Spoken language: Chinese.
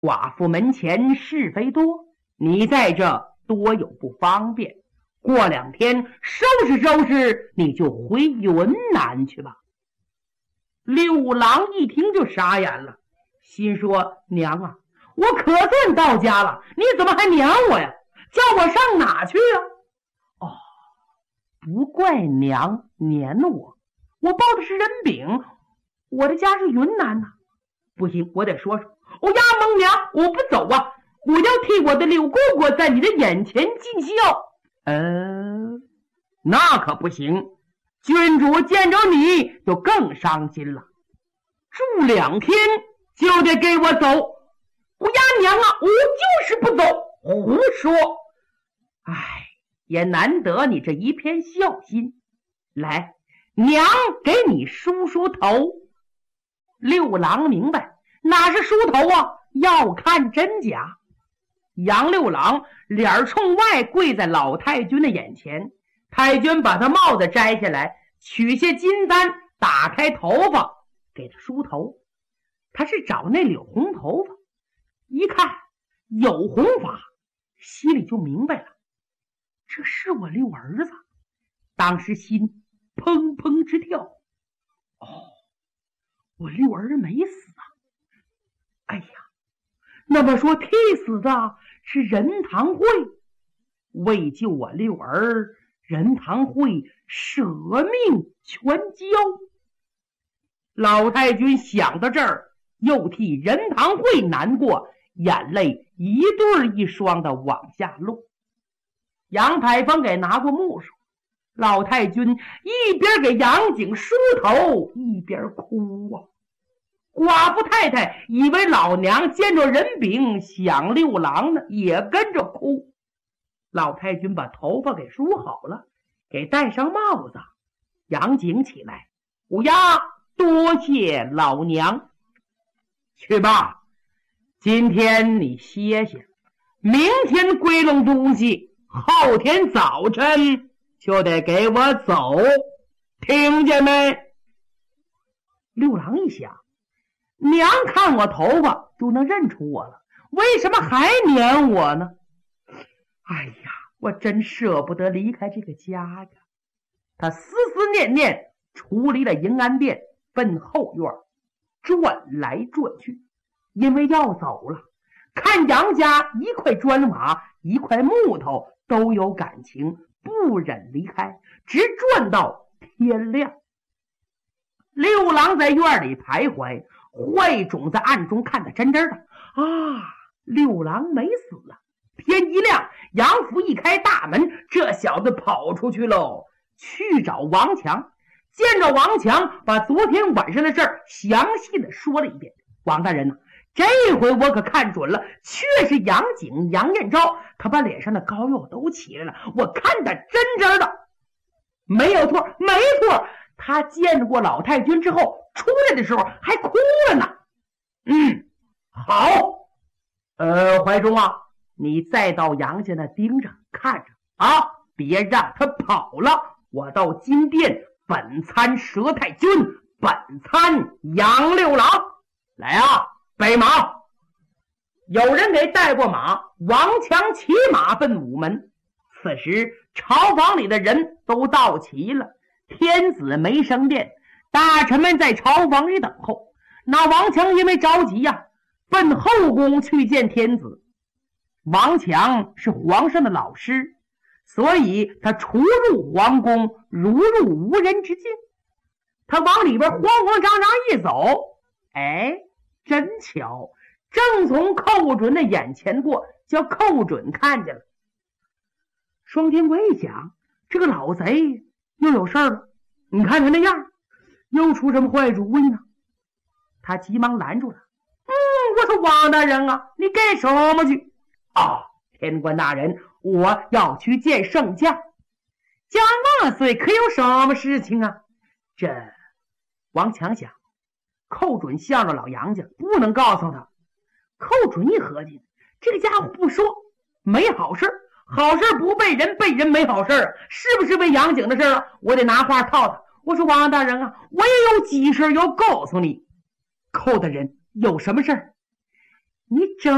寡妇门前是非多，你在这多有不方便，过2天收拾你就回云南去吧。六郎一听就傻眼了，心说娘啊，我可算到家了，你怎么还撵我呀？叫我上哪去啊？哦，不怪娘撵我，我包的是人饼，我的家是云南呐。不行，我得说呀蒙娘，我不走啊，我要替我的六姑姑在你的眼前尽孝。那可不行，郡主见着你就更伤心了，住2天就得给我走。我呀娘啊，我就是不走。胡说，也难得你这一片孝心，来，娘给你梳梳头。六郎明白哪是梳头啊，要看真假。杨六郎脸冲外跪在老太君的眼前，太君把他帽子摘下来，取下金簪，打开头发给他梳头。他是找那绺红头发，一看有红发，心里就明白了，这是我六儿子。当时心砰砰直跳，我六儿没死啊！那么说替死的是任堂会，为救我六儿，任堂会舍命全交。老太君想到这儿，又替任堂会难过，眼泪一对一双的往下落。杨太方给拿过木梳，老太君一边给杨景梳头一边哭啊。寡妇太太以为老娘见着人饼想六郎呢，也跟着哭。老太君把头发给梳好了，给戴上帽子。杨景起来，乌鸦，多谢老娘。去吧，今天你歇歇，明天归拢东西，后天早晨就得给我走，听见没？六郎一想，娘看我头发就能认出我了，为什么还撵我呢？我真舍不得离开这个家呀。他思思念念，出离了迎安殿，奔后院转来转去，因为要走了。看杨家一块砖瓦一块木头都有感情，不忍离开，直转到天亮。六郎在院里徘徊，坏种在暗中看得真真的六郎没死啊。天一亮，杨福一开大门，这小子跑出去喽，去找王强。见着王强，把昨天晚上的事儿详细的说了一遍。王大人呢，这回我可看准了，确是杨景杨彦昭，他把脸上的膏药都起来了，我看得真真的。没有错，没错，他见过老太君之后，出来的时候还哭了呢。好，怀忠啊，你再到杨家那盯着看着啊，别让他跑了。我到金殿本参佘太君，本参杨六郎。来啊，备马。有人给带过马，王强骑马奔午门。此时朝房里的人都到齐了，天子没升殿，大臣们在朝房里等候。那王强因为着急呀，奔后宫去见天子。王强是皇上的老师，所以他出入皇宫如入无人之境。他往里边慌慌张张一走，真巧，正从寇准的眼前过，叫寇准看见了。双天国一想，这个老贼又有事了，你看他那样，又出什么坏主意呢？他急忙拦住了。我说王大人啊，你干什么去？天官大人，我要去见圣驾。将万岁，可有什么事情啊？这王强想，寇准向着老杨家，不能告诉他。寇准一合计，这个家伙不说没好事，好事不被人，被人没好事啊，是不是为杨景的事啊？我得拿话套他。我说王大人啊，我也有急事要告诉你。寇大人，有什么事儿？你整